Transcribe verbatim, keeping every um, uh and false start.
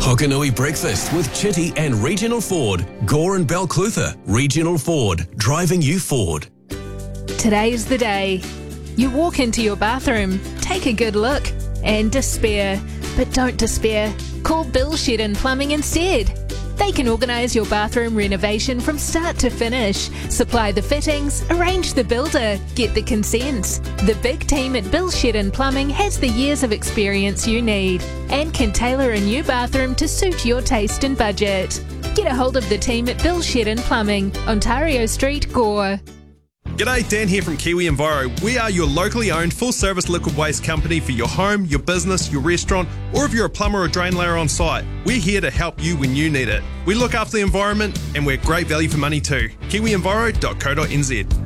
Hokanui Breakfast with Chitty and Regional Ford. Gore and Balclutha. Regional Ford. Driving you forward. Today's the day. You walk into your bathroom, take a good look, and despair. But don't despair. Call Bill Shedden Plumbing instead. They can organise your bathroom renovation from start to finish, supply the fittings, arrange the builder, get the consents. The big team at Bill Shedden Plumbing has the years of experience you need and can tailor a new bathroom to suit your taste and budget. Get a hold of the team at Bill Shedden Plumbing, Ontario Street, Gore. G'day, Dan here from Kiwi Enviro. We are your locally owned full-service liquid waste company for your home, your business, your restaurant, or if you're a plumber or drain layer on site. We're here to help you when you need it. We look after the environment and we're great value for money too. kiwi enviro dot co dot n z.